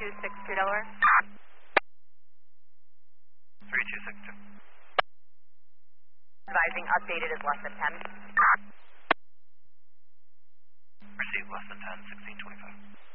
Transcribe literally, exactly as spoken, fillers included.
two six two Delaware. three two six two. Advising updated is less than ten. Receive less than ten, sixteen twenty-five.